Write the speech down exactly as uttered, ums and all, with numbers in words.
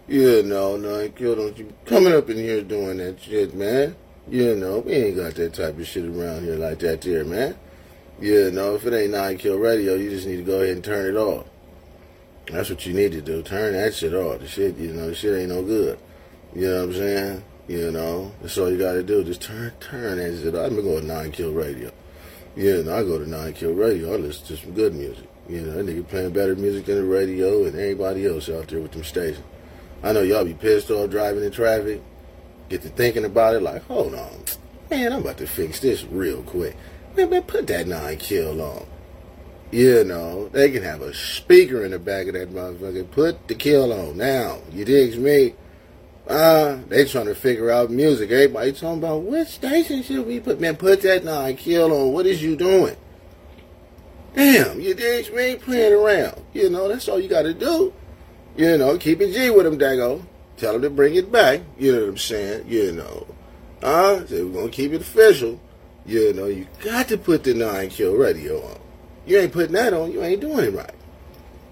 You know, nine kill, don't you coming up in here doing that shit, man. You know, we ain't got that type of shit around here like that there, man. You know, if it ain't nine kill radio, you just need to go ahead and turn it off. That's what you need to do. Turn that shit off. The shit, you know, the shit ain't no good. You know what I'm saying? You know, that's all you gotta do. Just turn, turn that shit off. I've been going to nine kill radio. You know, I go to nine kill radio. I listen to some good music. You know, that nigga playing better music than the radio and everybody else out there with them stations. I know y'all be pissed off driving in traffic. Get to thinking about it like, hold on. Man, I'm about to fix this real quick. Man, man, put that nine kill on. You know, they can have a speaker in the back of that motherfucker. Put the kill on now. You digs me? Uh, they trying to figure out music. Everybody talking about which station should we put? Man, put that nine kill on. What is you doing? Damn, you digs me? Playing around. You know, that's all you got to do. You know, keep it G with them, dago. Tell them to bring it back. You know what I'm saying? You know. Uh, say we're going to keep it official. You know, you got to put the nine kill radio on. You ain't putting that on, you ain't doing it right.